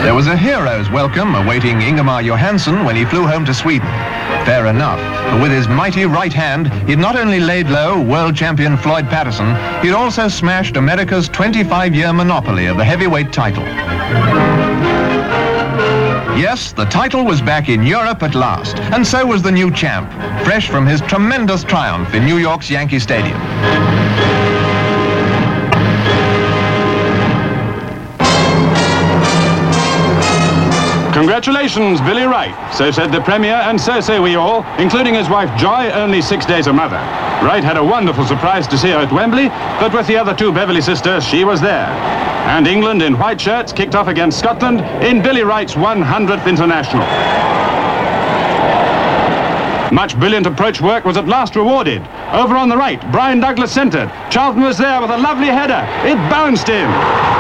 There was a hero's welcome awaiting Ingemar Johansson when he flew home to Sweden. Fair enough, but with his mighty right hand, he'd not only laid low world champion Floyd Patterson, he'd also smashed America's 25-year monopoly of the heavyweight title. Yes, the title was back in Europe at last, and so was the new champ, fresh from his tremendous triumph in New York's Yankee Stadium. Congratulations, Billy Wright. So said the Premier, and so say we all, including his wife Joy, only 6 days a mother. Wright had a wonderful surprise to see her at Wembley, but with the other two Beverley sisters, she was there. And England in white shirts kicked off against Scotland in Billy Wright's 100th International. Much brilliant approach work was at last rewarded. Over on the right, Brian Douglas centred. Charlton was there with a lovely header. It bounced in.